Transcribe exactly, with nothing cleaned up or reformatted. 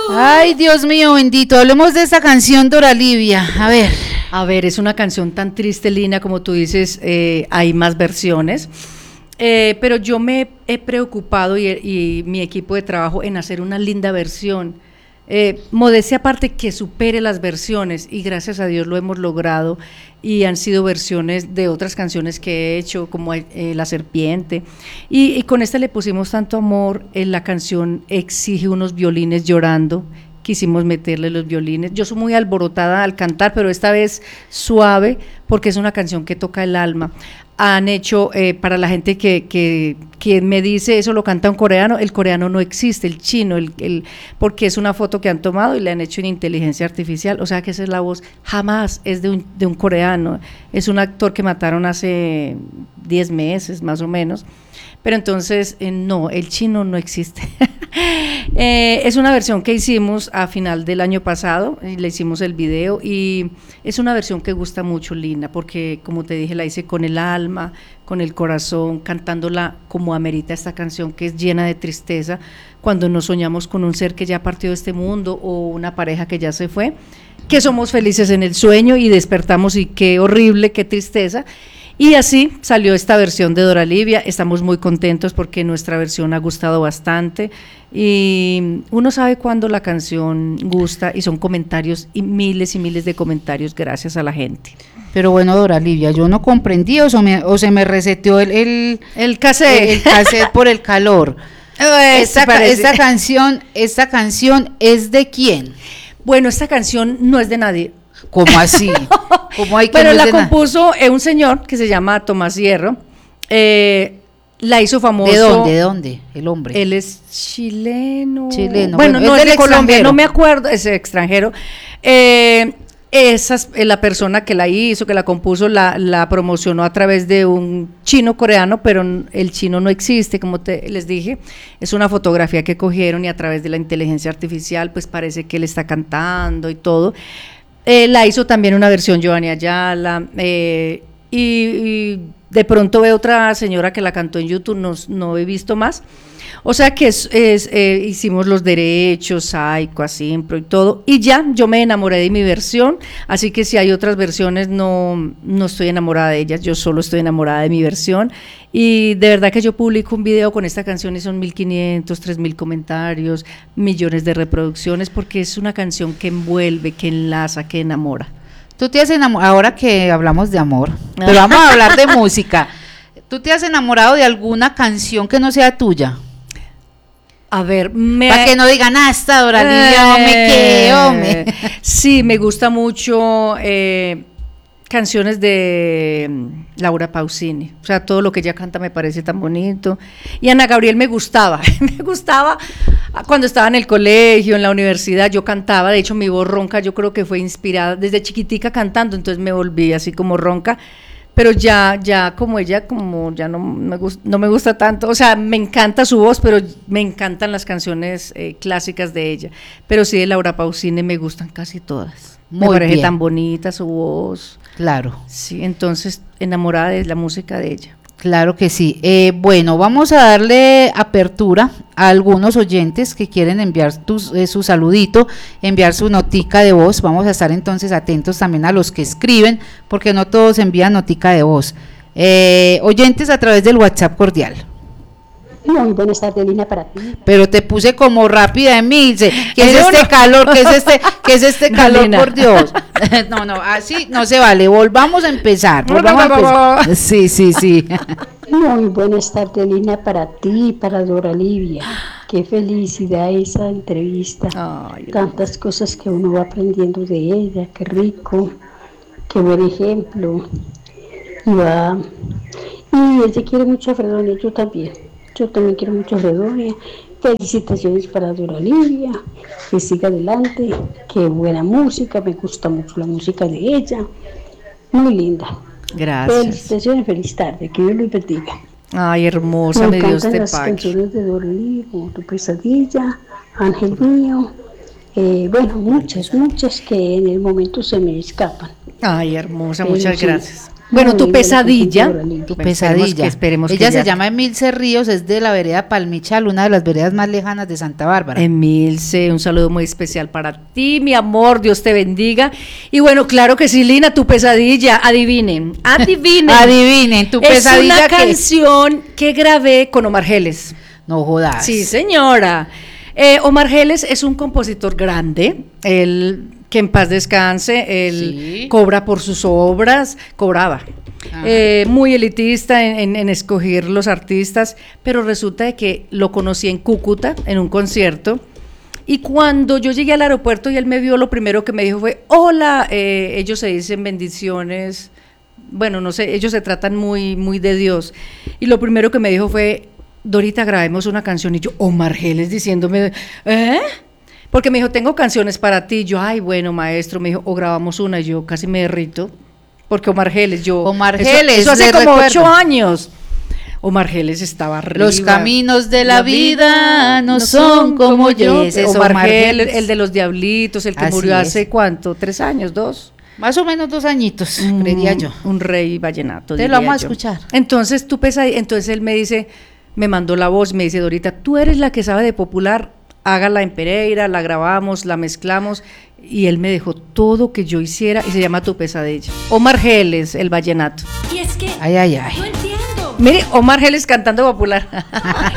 Ay, Dios mío, bendito. Hablemos de esta canción, Dora Livia. A ver. A ver, es una canción tan triste, Lina, como tú dices, eh, hay más versiones. Eh, pero yo me he preocupado y, y mi equipo de trabajo en hacer una linda versión. Eh, modestia aparte, que supere las versiones, y gracias a Dios lo hemos logrado, y han sido versiones de otras canciones que he hecho, como eh, La Serpiente, y, y con esta le pusimos tanto amor. En la canción exige unos violines llorando, quisimos meterle los violines. Yo soy muy alborotada al cantar, pero esta vez suave, porque es una canción que toca el alma. Han hecho, eh, para la gente que, que, que me dice eso lo canta un coreano, el coreano no existe, el chino, el, el, porque es una foto que han tomado y le han hecho en inteligencia artificial, o sea que esa es la voz, jamás es de un, de un coreano, es un actor que mataron hace diez meses más o menos, pero entonces eh, no, el chino no existe. eh, es una versión que hicimos a final del año pasado, y le hicimos el video, y es una versión que gusta mucho, Lina, porque como te dije, la hice con el alma, con el corazón, cantándola como amerita esta canción, que es llena de tristeza, cuando nos soñamos con un ser que ya partió de este mundo, o una pareja que ya se fue, que somos felices en el sueño y despertamos y qué horrible, qué tristeza. Y así salió esta versión de Dora Livia. Estamos muy contentos porque nuestra versión ha gustado bastante, y uno sabe cuándo la canción gusta, y son comentarios y miles y miles de comentarios gracias a la gente. Pero bueno, Dora Livia, yo no comprendí, o, se me, o se me reseteó el, el, el cassette, el, el cassette por el calor. esta, esta canción, esta canción ¿es de quién? Bueno, esta canción no es de nadie. ¿Cómo así? ¿Cómo hay que Pero no la compuso eh, un señor que se llama Tomás Hierro, eh, la hizo famoso. ¿De dónde? ¿De dónde? El hombre. Él es chileno. Chileno. Bueno, bueno no es, es de Colombia, extranjero. no me acuerdo, es extranjero. Eh, esa es la persona que la hizo, que la compuso, la, la promocionó a través de un chino coreano, pero el chino no existe, como te, les dije, es una fotografía que cogieron, y a través de la inteligencia artificial, pues parece que él está cantando y todo. Eh, la hizo también una versión Giovanni Ayala, eh, y, y de pronto ve otra señora que la cantó en YouTube, no, no he visto más. O sea que es, es, eh, hicimos los derechos, Saico, Asimpro y todo, y ya yo me enamoré de mi versión, así que si hay otras versiones no, no estoy enamorada de ellas, yo solo estoy enamorada de mi versión, y de verdad que yo publico un video con esta canción y son mil quinientos, tres mil comentarios, millones de reproducciones, porque es una canción que envuelve, que enlaza, que enamora. Tú te has enamorado, ahora que hablamos de amor, pero vamos a hablar de música, ¿tú te has enamorado de alguna canción que no sea tuya? A ver, me... para que no digan, ah, esta Dora Livia, no me quedo, me... Sí, me gusta mucho eh, canciones de Laura Pausini, o sea, todo lo que ella canta me parece tan bonito, y Ana Gabriel me gustaba, me gustaba cuando estaba en el colegio, en la universidad, yo cantaba, de hecho mi voz ronca yo creo que fue inspirada desde chiquitica cantando, entonces me volví así como ronca, pero ya, ya como ella, como ya no me, gusta, no me gusta tanto, o sea, me encanta su voz, pero me encantan las canciones eh, clásicas de ella, pero sí de Laura Pausini me gustan casi todas, Muy me parece bien. tan bonita su voz. Claro. Sí, entonces enamorada de la música de ella. Claro que sí. Eh, bueno, vamos a darle apertura a algunos oyentes que quieren enviar tus, eh, su saludito, enviar su notica de voz. Vamos a estar entonces atentos también a los que escriben, porque no todos envían notica de voz. Eh, oyentes a través del WhatsApp cordial. Muy buenas tardes, Lina, para ti. Pero te puse como rápida, Emilce. ¿Qué es este no? calor? ¿Qué es este, qué es este calor, no, por Dios? No, no, así no se vale. Volvamos a empezar. Volvamos a empezar. Sí, sí, sí. Muy buenas tardes, Lina, para ti y para Dora Livia. Qué felicidad esa entrevista. Ay, tantas Dios. Cosas que uno va aprendiendo de ella. Qué rico, qué buen ejemplo. Y va. Y ella quiere mucho a Fredonia, yo también. Yo también quiero mucho a Fredonia. Felicitaciones para Dora Livia, que siga adelante, qué buena música, me gusta mucho la música de ella, muy linda. Gracias. Felicitaciones, feliz tarde, que Dios los bendiga. Ay, hermosa, me Dios te pague. Me encantan las canciones de Dora Livia, como Tu Pesadilla, Ángel Mío, eh, bueno, muchas, muchas que en el momento se me escapan. Ay, hermosa, muchas sí, gracias. Bueno, No, tu dígale, pesadilla, Dora Lidia. Tu Bueno, esperemos pesadilla. que- esperemos que Ella se ya- llama Emilce Ríos, es de la vereda Palmichal, una de las veredas más lejanas de Santa Bárbara. Emilce, un saludo muy especial para ti, mi amor, Dios te bendiga. Y bueno, claro que sí, Lina, tu pesadilla, adivinen, adivinen. Adivinen, tu pesadilla. Es una ¿qué? canción que grabé con Omar Geles. No jodas. Sí, señora. Eh, Omar Geles es un compositor grande, él, que en paz descanse, él Sí. cobra por sus obras, cobraba. Eh, muy elitista en, en, en escoger los artistas, pero resulta de que lo conocí en Cúcuta, en un concierto, y cuando yo llegué al aeropuerto y él me vio, lo primero que me dijo fue, hola, eh, ellos se dicen bendiciones, bueno, no sé, ellos se tratan muy, muy de Dios, y lo primero que me dijo fue, Dorita, grabemos una canción, y yo, Omar Geles diciéndome, ¿eh? Porque me dijo, tengo canciones para ti, yo, ay, bueno, maestro, me dijo, o grabamos una, y yo casi me derrito, porque Omar Geles, yo... Omar eso- Geles, eso hace le como recuerdo. ocho años. Omar Geles estaba arriba. Los caminos de la vida no son como yo. Ese es Omar Omar Geles, Geles. el de los Diablitos, el que Así murió es. hace ¿cuánto? ¿Tres años? ¿Dos? Más o menos dos añitos, creería yo. Un, un rey vallenato. Te diría lo vamos a yo. escuchar. Entonces, tú pesa, entonces él me dice, me mandó la voz, me dice, Dorita, tú eres la que sabe de popular, hágala en Pereira, la grabamos, la mezclamos, y él me dejó todo que yo hiciera, y se llama Tu Pesadilla. Omar Geles, el vallenato. Y es que Ay, ay, ay. no entiendo. Mire, Omar Geles cantando popular.